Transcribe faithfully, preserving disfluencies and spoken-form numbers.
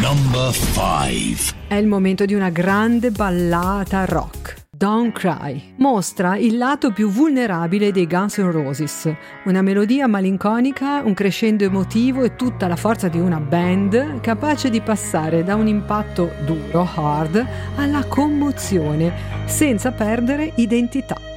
Number five. È il momento di una grande ballata rock. Don't Cry mostra il lato più vulnerabile dei Guns N' Roses, una melodia malinconica, un crescendo emotivo e tutta la forza di una band capace di passare da un impatto duro, hard, alla commozione, senza perdere identità.